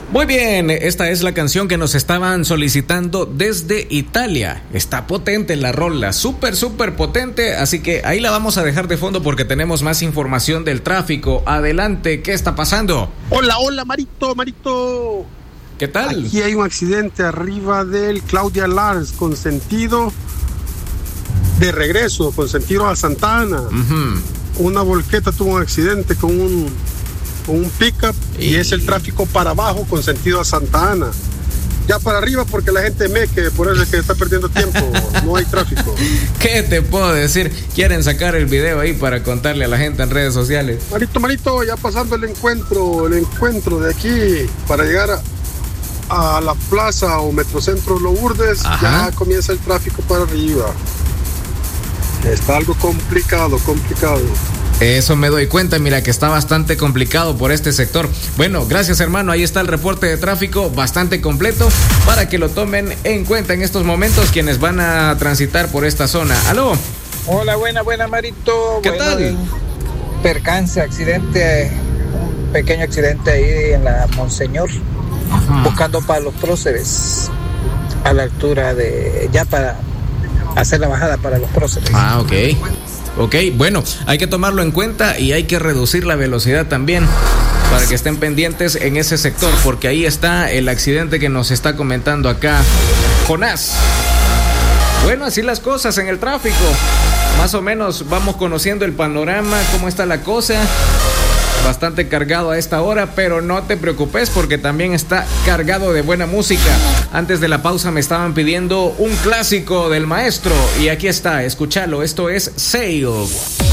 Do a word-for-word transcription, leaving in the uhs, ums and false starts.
Muy bien, esta es la canción que nos estaban solicitando desde Italia. Está potente la rola, súper, súper potente, así que ahí la vamos a dejar de fondo porque tenemos más información del tráfico. Adelante, ¿qué está pasando? Hola, hola, Marito, Marito. ¿Qué tal? Aquí hay un accidente arriba del Claudia Lars con sentido de regreso, con sentido a Santa Ana. Uh-huh. Una volqueta tuvo un accidente con un, con un pickup y... y es el tráfico para abajo con sentido a Santa Ana. Ya para arriba porque la gente me que por eso es que está perdiendo tiempo, no hay tráfico. ¿Qué te puedo decir? Quieren sacar el video ahí para contarle a la gente en redes sociales. Marito, Marito, ya pasando el encuentro, el encuentro de aquí para llegar a a la plaza o Metrocentro Lourdes. Ajá. Ya comienza el tráfico para arriba. Está algo complicado, complicado. Eso me doy cuenta, mira que está bastante complicado por este sector. Bueno, gracias hermano, ahí está el reporte de tráfico bastante completo para que lo tomen en cuenta en estos momentos quienes van a transitar por esta zona. ¿Aló? Hola, buena, buena Marito. ¿Qué bueno, tal? Percance, accidente, un pequeño accidente ahí en la Monseñor. Ajá. Buscando para los próceres a la altura de ya para hacer la bajada para los próceres. Ah, ok. Ok, bueno, hay que tomarlo en cuenta y hay que reducir la velocidad también para que estén pendientes en ese sector, porque ahí está el accidente que nos está comentando acá Jonás. Bueno, así las cosas en el tráfico. Más o menos vamos conociendo el panorama, cómo está la cosa. Bastante cargado a esta hora, pero no te preocupes porque también está cargado de buena música. Antes de la pausa me estaban pidiendo un clásico del maestro y aquí está, escúchalo, esto es Sail.